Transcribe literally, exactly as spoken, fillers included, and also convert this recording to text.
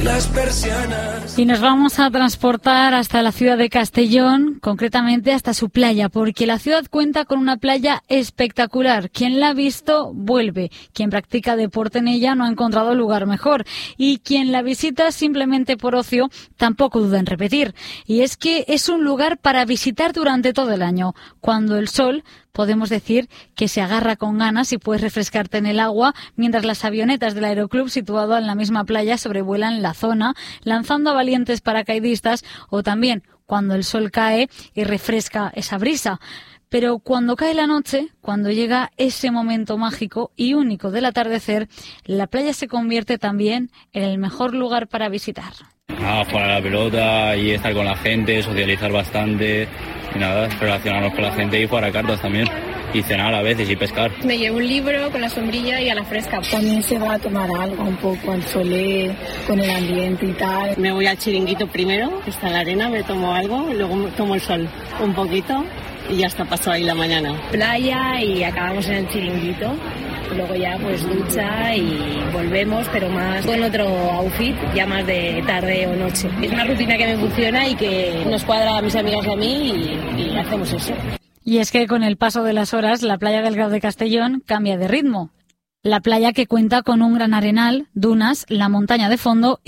las persianas. Y nos vamos a transportar hasta la ciudad de Castellón, concretamente hasta su playa, porque la ciudad cuenta con una playa espectacular. Quien la ha visto, vuelve. Quien practica deporte en ella no ha encontrado lugar mejor. Y quien la visita simplemente por ocio, tampoco duda en repetir. Y es que es un lugar para visitar durante todo el año. Cuando el sol, podemos decir que se agarra con ganas y puedes refrescarte en el agua, mientras las avionetas del aeroclub situado en la misma playa sobrevuelan la zona, lanzando a valientes paracaidistas, o también cuando el sol cae y refresca esa brisa. Pero cuando cae la noche, cuando llega ese momento mágico y único del atardecer, la playa se convierte también en el mejor lugar para visitar. Ah, jugar a la pelota y estar con la gente, socializar bastante, y nada, relacionarnos con la gente y jugar a cartas también. Y cenar a veces y pescar. Me llevo un libro con la sombrilla y a la fresca. También se va a tomar algo un poco al solé, con el ambiente y tal. Me voy al chiringuito primero, está en la arena, me tomo algo, luego tomo el sol un poquito y ya está, pasó ahí la mañana. Playa y acabamos en el chiringuito. Luego ya pues ducha y volvemos, pero más con otro outfit, ya más de tarde o noche. Es una rutina que me funciona y que nos cuadra a mis amigas y a mí y, y hacemos eso. Y es que con el paso de las horas, la playa del Grau de Castellón cambia de ritmo. La playa que cuenta con un gran arenal, dunas, la montaña de fondo